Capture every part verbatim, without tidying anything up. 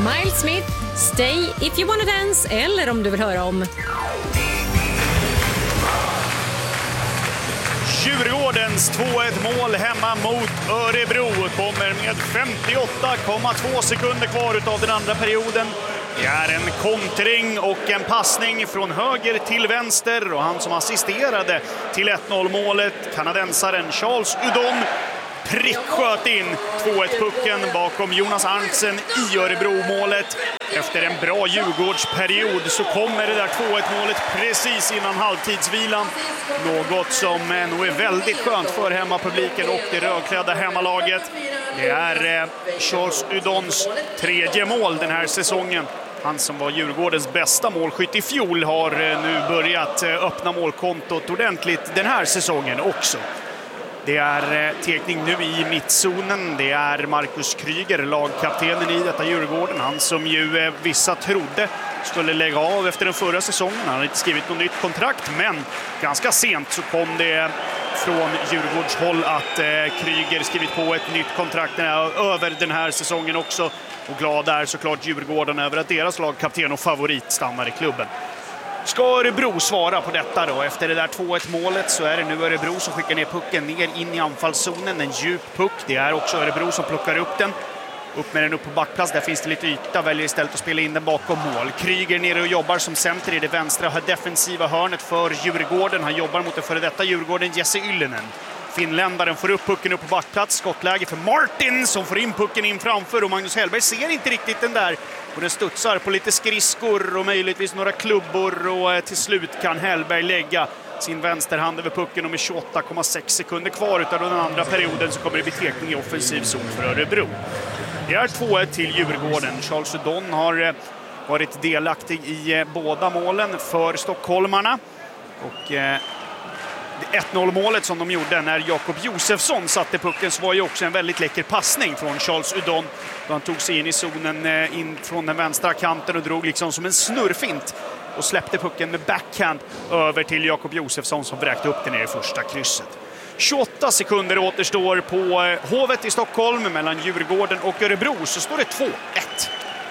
Miles Smith, Stay If You Wanna Dance, eller om du vill höra om Djurgårdens två ett mål hemma mot Örebro kommer med femtioåtta komma två sekunder kvar av den andra perioden. Det är en kontring och en passning från höger till vänster, och han som assisterade till ett noll-målet, kanadensaren Charles Udon, pricksköt in två ett-pucken bakom Jonas Arntzen i Örebro-målet. Efter en bra Djurgårdsperiod så kommer det där två ett-målet precis innan halvtidsvilan. Något som nog är väldigt skönt för hemmapubliken och det rödklädda hemmalaget. Det är eh, Charles Udons tredje mål den här säsongen. Han som var Djurgårdens bästa målskytt i fjol har eh, nu börjat eh, öppna målkontot ordentligt den här säsongen också. Det är tekning nu i mittzonen. Det är Marcus Kryger, lagkaptenen i detta Djurgården. Han som ju vissa trodde skulle lägga av efter den förra säsongen. Han har inte skrivit något nytt kontrakt, men ganska sent så kom det från Djurgårds håll att Kryger skrivit på ett nytt kontrakt över den här säsongen också. Och glad är såklart Djurgården över att deras lagkapten och favorit stannar i klubben. Ska Örebro svara på detta då? Efter det där två ett-målet så är det nu Örebro som skickar ner pucken ner in i anfallszonen. En djup puck. Det är också Örebro som plockar upp den. Upp med den upp på backplats. Där finns det lite yta. Väljer istället att spela in den bakom mål. Kryger nere och jobbar som center i det vänstra defensiva hörnet för Djurgården. Han jobbar mot den före detta Djurgården, Jesse Yllinen. Finländaren får upp pucken upp på backplats. Skottläge för Martin som får in pucken in framför. Och Magnus Hellberg ser inte riktigt den där. Och den studsar på lite skridskor och möjligtvis några klubbor. Och till slut kan Hellberg lägga sin vänsterhand över pucken. Och med tjugoåtta komma sex sekunder kvar utav den andra perioden så kommer det bli tekning i offensiv zon för Örebro. Det är två ett till Djurgården. Charles Udon har varit delaktig i båda målen för stockholmarna. Och ett noll-målet som de gjorde när Jakob Josefsson satte pucken så var ju också en väldigt läcker passning från Charles Udon. Då han tog sig in i zonen in från den vänstra kanten och drog liksom som en snurrfint och släppte pucken med backhand över till Jakob Josefsson som vräkte upp den ner i första krysset. tjugoåtta sekunder återstår på Hovet i Stockholm mellan Djurgården och Örebro, så står det två ett.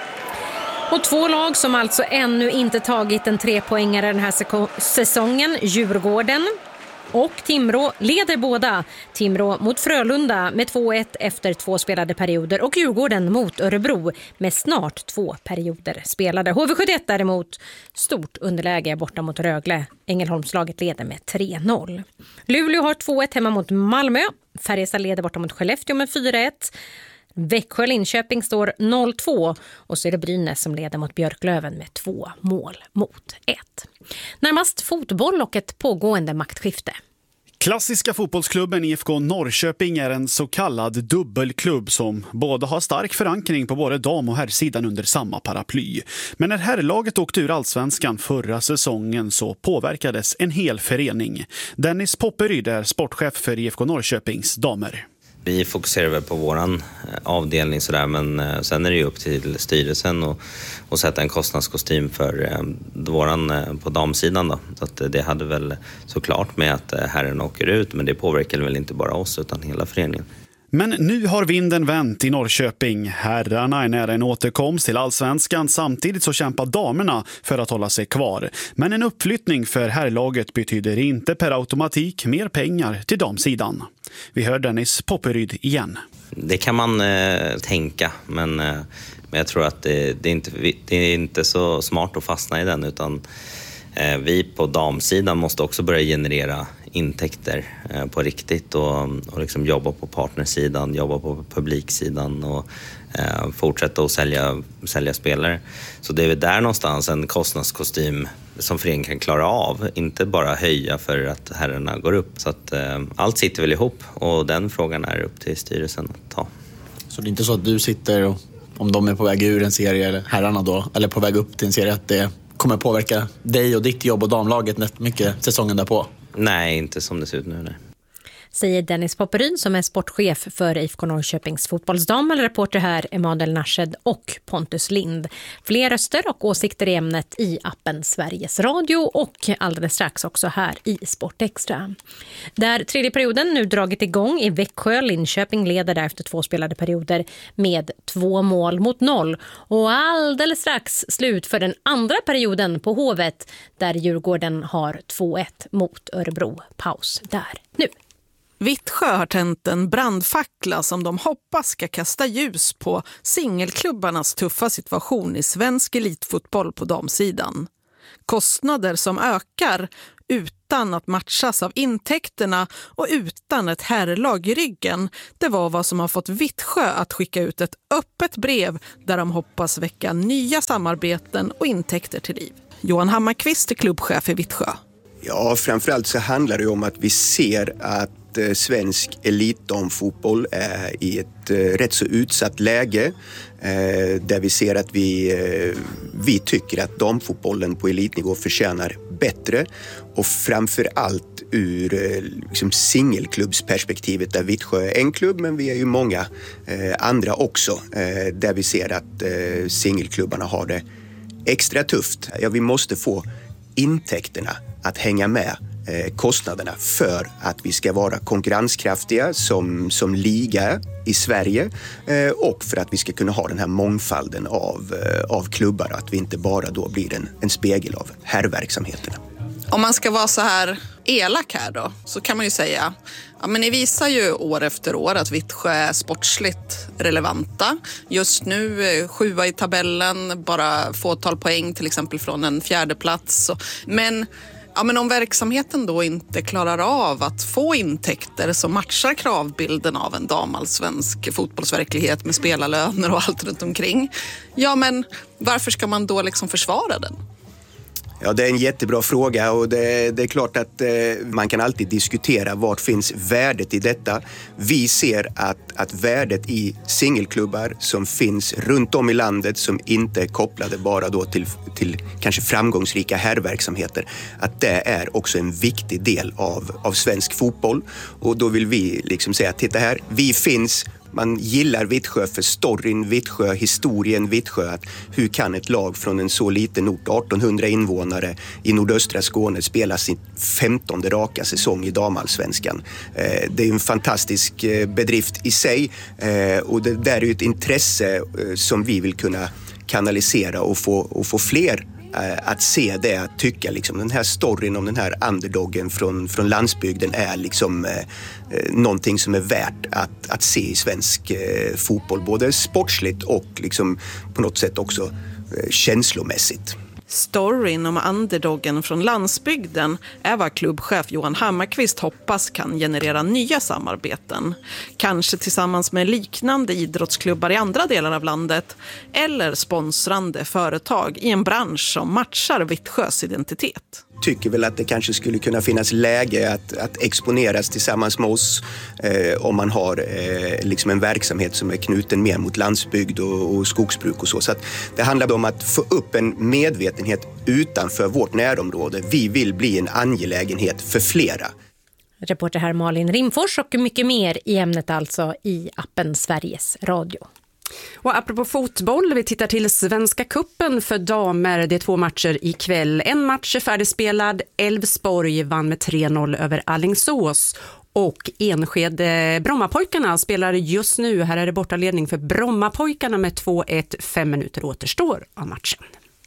Och två lag som alltså ännu inte tagit en trepoängare den här säsongen, Djurgården och Timrå, leder båda. Timrå mot Frölunda med två ett efter två spelade perioder och Djurgården mot Örebro med snart två perioder spelade. H V sjuttioett däremot stort underläge borta mot Rögle. Ängelholmslaget leder med tre noll. Luleå har två ett hemma mot Malmö. Färjestad leder borta mot Skellefteå med fyra ett. Växjö-Linköping står noll två och så är det Brynäs som leder mot Björklöven med två mål mot ett. Närmast fotboll och ett pågående maktskifte. Klassiska fotbollsklubben I F K Norrköping är en så kallad dubbelklubb som både har stark förankring på både dam- och herrsidan under samma paraply. Men när herrlaget åkte ur allsvenskan förra säsongen så påverkades en hel förening. Dennis Popperyd är sportchef för I F K Norrköpings damer. Vi fokuserar väl på våran avdelning sådär, men sen är det ju upp till styrelsen och, och sätta en kostnadskostym för eh, våran eh, på damsidan då. Så att det hade väl såklart med att herren åker ut, men det påverkar väl inte bara oss utan hela föreningen. Men nu har vinden vänt i Norrköping. Herrarna är nära en återkomst till allsvenskan, samtidigt så kämpar damerna för att hålla sig kvar. Men en uppflyttning för herrlaget betyder inte per automatik mer pengar till damsidan. Vi hör Dennis Popperyd igen. Det kan man eh, tänka, men, eh, men jag tror att det, det, är inte, det är inte så smart att fastna i den, utan eh, vi på damsidan måste också börja generera intäkter eh, på riktigt och, och liksom jobba på partnersidan, jobba på publiksidan och eh, fortsätta att sälja, sälja spelare. Så det är väl där någonstans en kostnadskostym som föreningen kan klara av, inte bara höja för att herrarna går upp. Så att eh, allt sitter väl ihop och den frågan är upp till styrelsen att ta. Så det är inte så att du sitter och, om de är på väg ur en serie eller herrarna då, eller på väg upp till en serie, att det kommer påverka dig och ditt jobb och damlaget mycket säsongen därpå? Nej, inte som det ser ut nu. Nej. säger Dennis Popperyn som är sportchef för I F K Norrköpings fotbollsdam. Eller reporter här Emanuel Narshed och Pontus Lind. Fler röster och åsikter i ämnet i appen Sveriges Radio och alldeles strax också här i Sportextra. Där tredje perioden nu dragit igång i Växjö. Linköping leder därefter två spelade perioder med två mål mot noll. Och alldeles strax slut för den andra perioden på Hovet där Djurgården har två ett mot Örebro. Paus där nu. Vittsjö har tänt en brandfackla som de hoppas ska kasta ljus på singelklubbarnas tuffa situation i svensk elitfotboll på damsidan. Kostnader som ökar utan att matchas av intäkterna och utan ett herrlag i ryggen. Det var vad som har fått Vittsjö att skicka ut ett öppet brev där de hoppas väcka nya samarbeten och intäkter till liv. Johan Hammarkvist är klubbchef i Vittsjö. Ja, framförallt så handlar det om att vi ser att svensk elitdamfotboll är i ett eh, rätt så utsatt läge eh, där vi ser att vi, eh, vi tycker att damfotbollen på elitnivå förtjänar bättre och framförallt ur eh, liksom singelklubbsperspektivet där Vittsjö är en klubb men vi är ju många eh, andra också eh, där vi ser att eh, singelklubbarna har det extra tufft. Ja, vi måste få intäkterna att hänga med kostnaderna för att vi ska vara konkurrenskraftiga som, som liga i Sverige och för att vi ska kunna ha den här mångfalden av, av klubbar och att vi inte bara då blir en, en spegel av herrverksamheterna. Om man ska vara så här elak här då så kan man ju säga ja, men ni visar ju år efter år att Vittsjö är sportsligt relevanta. Just nu sjua i tabellen, bara fåtal poäng till exempel från en fjärde plats. Men Ja, men om verksamheten då inte klarar av att få intäkter som matchar kravbilden av en damallsvensk fotbollsverklighet med spelarlöner och allt runt omkring. Ja, men varför ska man då liksom försvara den? Ja, det är en jättebra fråga och det, det är klart att eh, man kan alltid diskutera vart finns värdet i detta. Vi ser att, att värdet i singelklubbar som finns runt om i landet som inte är kopplade bara då till, till kanske framgångsrika herrverksamheter, att det är också en viktig del av, av svensk fotboll. Och då vill vi liksom säga, titta här, vi finns. Man gillar Vittsjö för storyn, Vittsjö, historien Vittsjö. Att hur kan ett lag från en så liten ort, artonhundra invånare i nordöstra Skåne, spela sin femtonde raka säsong i damallsvenskan? Eh, det är en fantastisk eh, bedrift i sig eh, och det där är ju ett intresse eh, som vi vill kunna kanalisera och få, och få fler att se det, att tycka liksom den här storyn om den här underdoggen från, från landsbygden är liksom eh, någonting som är värt att, att se i svensk eh, fotboll, både sportsligt och liksom på något sätt också eh, känslomässigt. Storyn om underdoggen från landsbygden är vad klubbchef Johan Hammarkvist hoppas kan generera nya samarbeten. Kanske tillsammans med liknande idrottsklubbar i andra delar av landet eller sponsrande företag i en bransch som matchar Vittsjös identitet. Tycker väl att det kanske skulle kunna finnas läge att, att exponeras tillsammans med oss eh, om man har eh, liksom en verksamhet som är knuten mer mot landsbygd och, och skogsbruk och så. Så att det handlar om att få upp en medvetenhet utanför vårt närområde. Vi vill bli en angelägenhet för flera. Reporter här Malin Rimfors och mycket mer i ämnet alltså i appen Sveriges Radio. Och apropå fotboll, vi tittar till Svenska cupen för damer. Det är två matcher ikväll. En match är färdigspelad. Elfsborg vann med tre noll över Alingsås. Och Enskede Brommapojkarna spelar just nu. Här är det bortaledning för Brommapojkarna med två ett. Fem minuter återstår av matchen.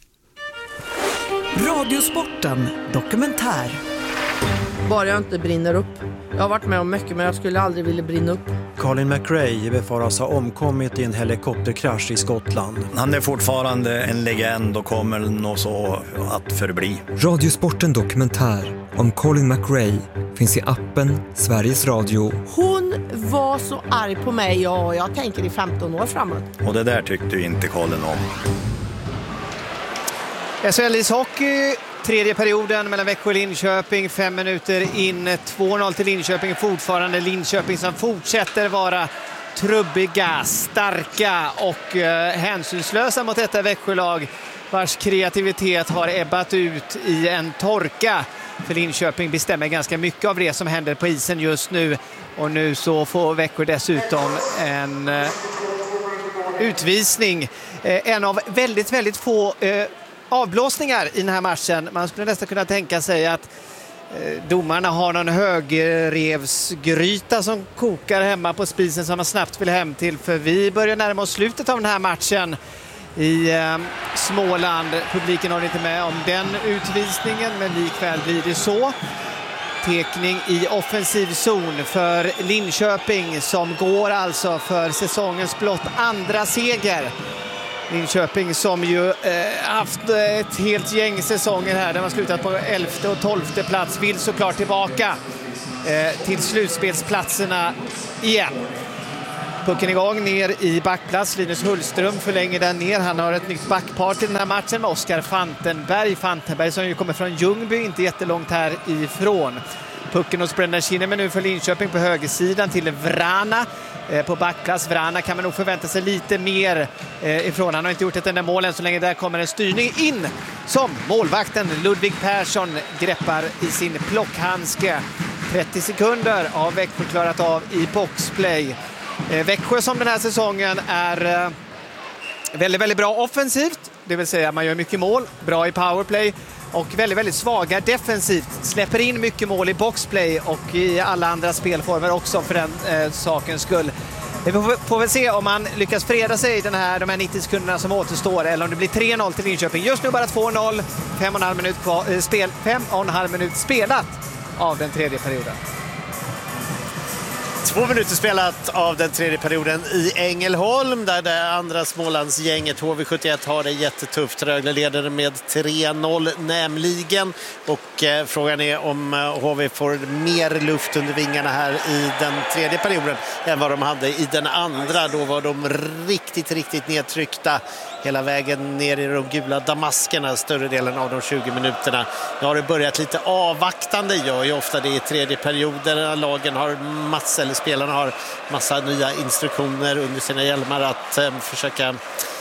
Radiosporten dokumentär. Bara jag inte brinner upp. Jag har varit med om mycket men jag skulle aldrig vilja brinna upp. Colin McRae befaras ha omkommit i en helikopterkrasch i Skottland. Han är fortfarande en legend och kommer nog så att förbli. Radiosporten dokumentär om Colin McRae finns i appen Sveriges Radio. Hon var så arg på mig och jag tänker i femton år framåt. Och det där tyckte ju inte Colin om. S H L-ishockey, tredje perioden mellan Växjö och Linköping, fem minuter in, två noll till Linköping, fortfarande Linköping som fortsätter vara trubbiga, starka och eh, hänsynslösa mot detta Växjölag vars kreativitet har ebbat ut i en torka. För Linköping bestämmer ganska mycket av det som händer på isen just nu. Och nu så får Växjö dessutom en eh, utvisning. Eh, en av väldigt, väldigt få eh, avblåsningar i den här matchen. Man skulle nästan kunna tänka sig att eh, domarna har någon högrevsgryta som kokar hemma på spisen som man snabbt vill hem till. För vi börjar närma oss slutet av den här matchen i eh, Småland. Publiken har inte med om den utvisningen, men likväl blir det så. Tekning i offensiv zon för Linköping som går alltså för säsongens blott andra seger. Linköping som ju eh, haft ett helt gäng säsonger här där man slutat på elfte och tolfte plats vill såklart tillbaka eh, till slutspelsplatserna igen. Pucken igång ner i backplats. Linus Hullström förlänger den ner. Han har ett nytt backpar till den här matchen med Oskar Fantenberg. Fantenberg som ju kommer från Ljungby, inte jättelångt härifrån. Pucken hos Brendan Kinnaman nu för Linköping på högersidan till Vrana. Eh, på backplats. Vrana kan man nog förvänta sig lite mer eh, ifrån. Han har inte gjort ett enda mål än så länge. Där kommer en styrning in som målvakten Ludvig Persson greppar i sin plockhandske. trettio sekunder av Växjö klarat av i boxplay. Eh, Växjö som den här säsongen är eh, väldigt, väldigt bra offensivt. Det vill säga man gör mycket mål, bra i powerplay och väldigt, väldigt svaga defensivt. Släpper in mycket mål i boxplay och i alla andra spelformer också för den eh, sakens skull. Vi får, får väl se om man lyckas freda sig i den här, de här nittio sekunderna som återstår eller om det blir tre noll till Linköping. Just nu bara två noll, fem och en halv minut kvar, eh, spel, fem och en halv minut spelat av den tredje perioden. Två minuter spelat av den tredje perioden i Ängelholm där det andra Smålandsgänget H V sjuttioett har det jättetufft. Rögle leder med tre noll nämligen och eh, frågan är om eh, H V får mer luft under vingarna här i den tredje perioden än vad de hade i den andra. Då var de riktigt, riktigt nedtryckta hela vägen ner i de gula damaskerna större delen av de tjugo minuterna. Nu har det börjat lite avvaktande, gör ju ofta det i tredje perioden. Lagen har massa, eller spelarna har massa nya instruktioner under sina hjälmar att eh, försöka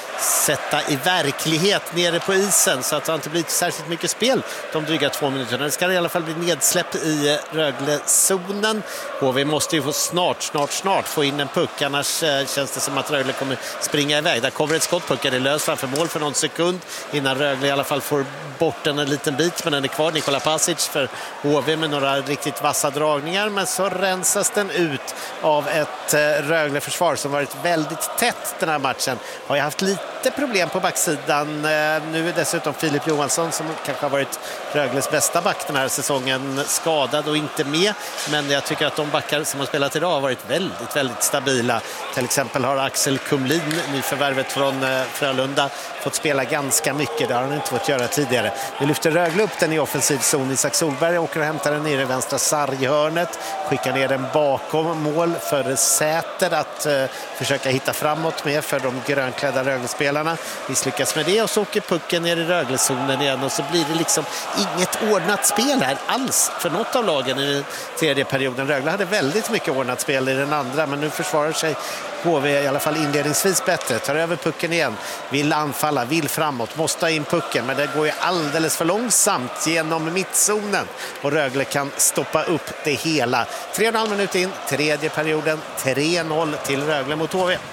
sätta i verklighet nere på isen så att det inte blir särskilt mycket spel de dryga två minuterna. Det ska i alla fall bli nedsläpp i Rögle-zonen. H V måste ju få snart, snart, snart få in en puck, annars eh, känns det som att Rögle kommer springa iväg. Där kommer ett skott, pucken är lös framför mål för någon sekund innan Rögle i alla fall får bort den en liten bit, men den är kvar. Nikola Pasic för H V med några riktigt vassa dragningar, men så rensas den ut av ett eh, Rögle-försvar som varit väldigt tätt den här matchen. Har ju haft lite problem på backsidan. Nu är dessutom Filip Johansson, som kanske har varit Rögles bästa back den här säsongen, skadad och inte med. Men jag tycker att de backar som har spelat idag har varit väldigt, väldigt stabila. Till exempel har Axel Kumlin, nyförvärvet från Frölunda, fått spela ganska mycket. Det har han inte fått göra tidigare. Vi lyfter Rögle upp den i offensiv zon. Isak Solberg åker och hämtar den ner i vänstra sarghörnet. Skickar ner den bakom mål för Säter att uh, försöka hitta framåt med för de grönklädda Rögle-spelarna. Misslyckas med det och så åker pucken ner i Rögle-zonen igen och så blir det liksom inget ordnat spel här alls för något av lagen i den tredje perioden. Rögle hade väldigt mycket ordnat spel i den andra, men nu försvarar sig H V i alla fall inledningsvis bättre. Tar över pucken igen, vill anfalla, vill framåt, måste ha in pucken, men det går ju alldeles för långsamt genom mittzonen och Rögle kan stoppa upp det hela. Tre och en halv minut in, tredje perioden, tre noll till Rögle mot H V.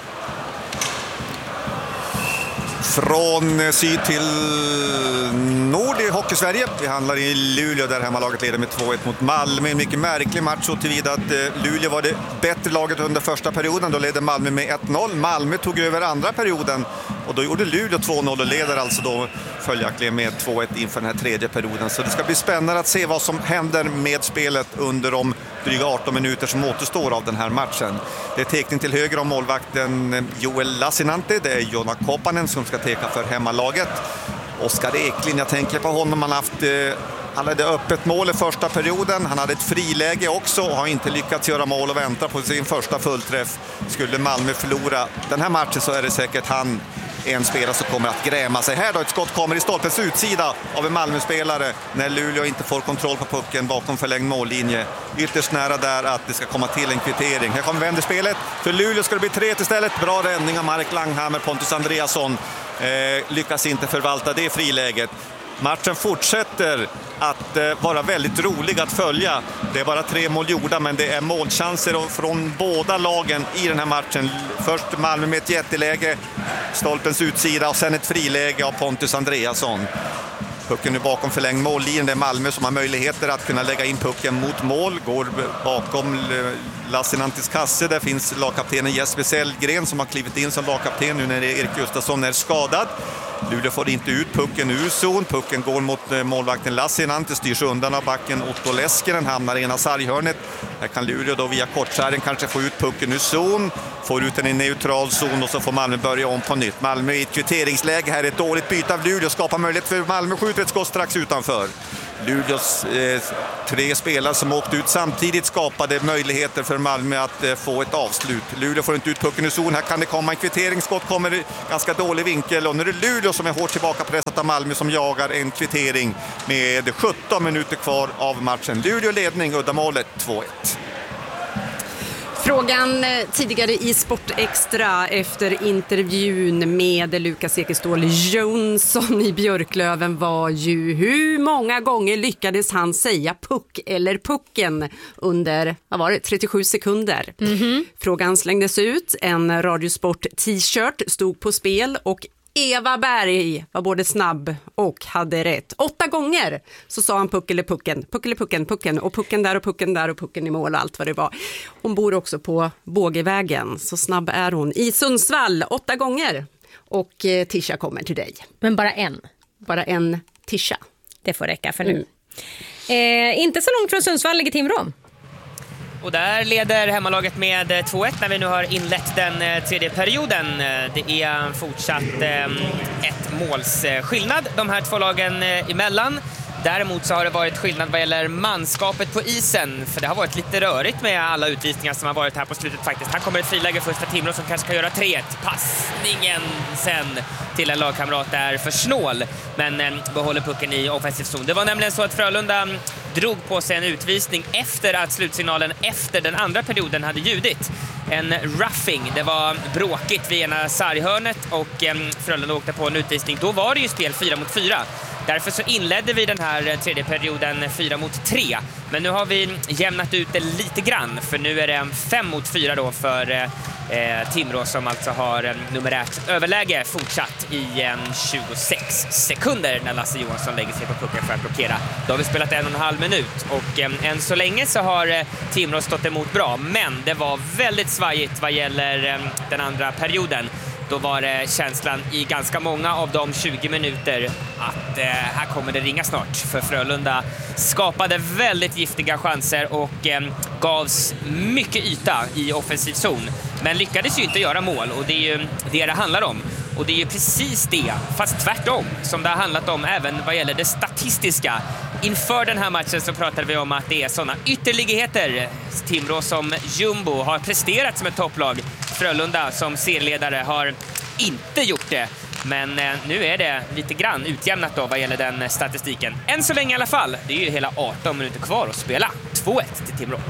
Från syd till nord i Hockey-Sverige. Vi handlar i Luleå där hemmalaget leder med två ett mot Malmö. En mycket märklig match så tillvida att Luleå var det bättre laget under första perioden. Då ledde Malmö med ett noll. Malmö tog över andra perioden och då gjorde Luleå två noll och leder alltså då följaktligen med två ett inför den här tredje perioden. Så det ska bli spännande att se vad som händer med spelet under de dryga arton minuter som återstår av den här matchen. Det är tekning till höger om målvakten Joel Lassinantti. Det är Jona Kopanen som ska teka för hemmalaget. Oskar Eklind, jag tänker på honom. Han, haft, eh, han hade öppet mål i första perioden. Han hade ett friläge också och har inte lyckats göra mål och vänta på sin första fullträff. Skulle Malmö förlora den här matchen så är det säkert han, en spelare som kommer att gräma sig. Här då ett skott kommer i stolpens utsida av en Malmö-spelare när Luleå inte får kontroll på pucken bakom förlängd mållinje. Ytterst nära där att det ska komma till en kvittering. Här kommer vänderspelet. För Luleå ska det bli tre istället. Bra räddning av Mark Langhammer. Pontus Andreasson eh, lyckas inte förvalta det friläget. Matchen fortsätter att eh, vara väldigt rolig att följa. Det är bara tre mål gjorda, men det är målchanser från båda lagen i den här matchen. Först Malmö med ett jätteläge, stolpens utsida, och sen ett friläge av Pontus Andreasson. Pucken nu bakom förlängd mållinjen. Det är Malmö som har möjligheter att kunna lägga in pucken mot mål. Går bakom Lassinantis kasse. Där finns lagkaptenen Jesper Sellgren som har klivit in som lagkapten nu när Erik Gustafsson är skadad. Luleå får inte ut pucken ur zon. Pucken går mot målvakten Lassinantis, styrs undan av backen Otto Leskinen, hamnar i ena sarghörnet. Här kan Luleå då via kortskärren kanske få ut pucken ur zon. Får ut den i neutral zon och så får Malmö börja om på nytt. Malmö i ett kvitteringsläge. Här är ett dåligt byte av Luleå. Skapar möjlighet för Malmö. Skjuter ett skott strax utanför. Luleås eh, tre spelare som åkte ut samtidigt skapade möjligheter för Malmö att eh, få ett avslut. Luleå får inte ut pucken ur zon. Här kan det komma en kvitteringsskott. Kommer i ganska dålig vinkel. Och nu är det Luleå som är hårt tillbaka pressat av Malmö som jagar en kvittering med sjutton minuter kvar av matchen. Luleå ledning, uddamålet två ett. Frågan tidigare i Sportextra efter intervjun med Lukas Ekeståhl Jonsson i Björklöven var ju hur många gånger lyckades han säga puck eller pucken under, vad var det, trettiosju sekunder. Mm-hmm. Frågan slängdes ut, en Radiosport t-shirt stod på spel och Eva Berg var både snabb och hade rätt. Åtta gånger så sa han puck eller pucken, puck eller pucken, pucken och pucken där och pucken där och pucken i mål, allt vad det var. Hon bor också på Bågevägen, så snabb är hon. I Sundsvall, åtta gånger. Och eh, Tisha kommer till dig. Men bara en? Bara en Tisha. Det får räcka för nu. Mm. Eh, inte så långt från Sundsvall ligger Timrå. Och där leder hemmalaget med två ett när vi nu har inlett den tredje perioden. Det är fortsatt ett måls skillnad de här två lagen emellan. Däremot så har det varit skillnad vad gäller manskapet på isen. För det har varit lite rörigt med alla utvisningar som har varit här på slutet faktiskt. Här kommer ett friläge först för Timrå som kanske kan göra tre ett. Passningen sen till en lagkamrat är för snål. Men eh, behåller pucken i offensiv zon. Det var nämligen så att Frölunda drog på sig en utvisning efter att slutsignalen efter den andra perioden hade ljudit. En roughing. Det var bråkigt vid ena sarghörnet och eh, Frölunda åkte på en utvisning. Då var det ju spel fyra mot fyra. Därför så inledde vi den här tredje perioden fyra mot tre. Men nu har vi jämnat ut det lite grann. För nu är det fem mot fyra då för eh, Timrå som alltså har en numerärt överläge fortsatt i en tjugosex sekunder när Lasse Johansson lägger sig på pucken för att blockera. Då har vi spelat en och en halv minut och eh, än så länge så har eh, Timrå stått emot bra. Men det var väldigt svajigt vad gäller eh, den andra perioden. Då var det känslan i ganska många av de tjugo minuter att eh, här kommer det ringa snart. För Frölunda skapade väldigt giftiga chanser och eh, gavs mycket yta i offensiv zon. Men lyckades ju inte göra mål och det är ju det det handlar om. Och det är ju precis det, fast tvärtom, som det har handlat om även vad gäller det statistiska. Inför den här matchen så pratade vi om att det är sådana ytterligheter. Timrå som jumbo har presterat som ett topplag. Frölunda som serieledare har inte gjort det. Men eh, nu är det lite grann utjämnat då vad gäller den statistiken. Än så länge i alla fall. Det är ju hela arton minuter kvar att spela. två ett till Timrå.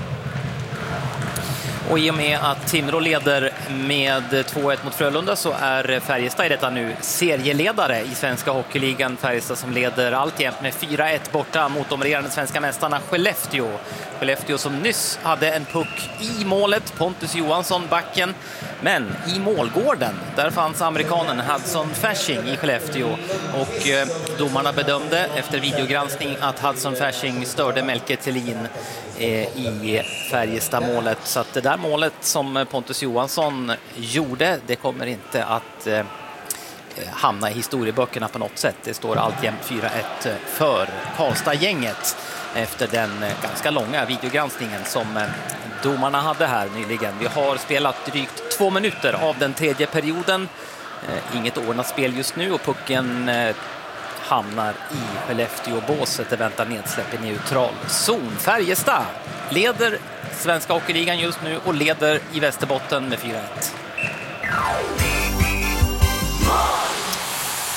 Och i och med att Timrå leder med två ett mot Frölunda så är Färjestad i detta nu serieledare i Svenska Hockeyligan. Färjestad som leder alltjämt med fyra ett borta mot de regerande svenska mästarna Skellefteå. Skellefteå som nyss hade en puck i målet, Pontus Johansson, backen. Men i målgården, där fanns amerikanen Hudson Fasching i Skellefteå. Och eh, domarna bedömde efter videogranskning att Hudson Fasching störde Melke Thelin eh, i Färjestad-målet. Så att det där målet som Pontus Johansson gjorde, det kommer inte att eh, hamna i historieböckerna på något sätt. Det står alltjämt fyra ett för Karlstad-gänget efter den ganska långa videogranskningen som domarna hade här nyligen. Vi har spelat drygt två minuter av den tredje perioden. Inget ordnat spel just nu och pucken hamnar i Skellefteå-båset. Det väntar nedsläpp i neutral zon. Färjestad leder Svenska Hockeyligan just nu och leder i Västerbotten med fyra ett.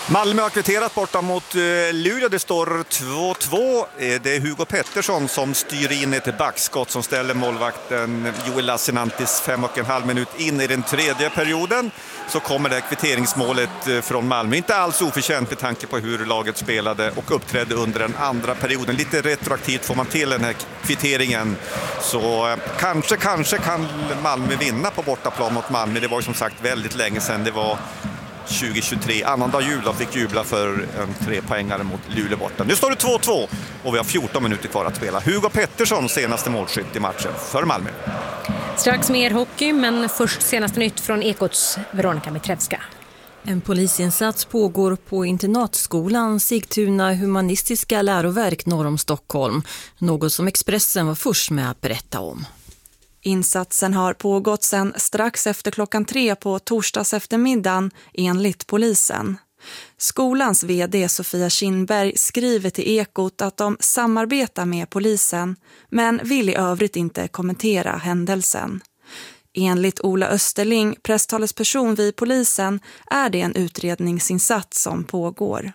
Malmö har kvitterat borta mot Luleå. Det står två två. Det är Hugo Pettersson som styr in ett backskott som ställer målvakten Joel Lassinantis fem och en halv minut in i den tredje perioden. Så kommer det kvitteringsmålet från Malmö. Inte alls oförtjänt med tanke på hur laget spelade och uppträdde under den andra perioden. Lite retroaktivt får man till den här kvitteringen. Så kanske, kanske kan Malmö vinna på bortaplan mot Malmö. Det var ju som sagt väldigt länge sedan. Det var tjugo tjugotre. Annandag jul och fick jubla för en trepoängare mot Luleå borta. Nu står det två två och vi har fjorton minuter kvar att spela. Hugo Pettersson senaste målskytt i matchen för Malmö. Strax mer hockey, men först senaste nytt från Ekots Veronica Mitrevska. En polisinsats pågår på internatskolan Sigtuna humanistiska läroverk norr om Stockholm. Något som Expressen var först med att berätta om. Insatsen har pågått sedan strax efter klockan tre på torsdags eftermiddagen enligt polisen. Skolans vd Sofia Kindberg skriver till Ekot att de samarbetar med polisen men vill i övrigt inte kommentera händelsen. Enligt Ola Österling, presstalesperson vid polisen, är det en utredningsinsats som pågår.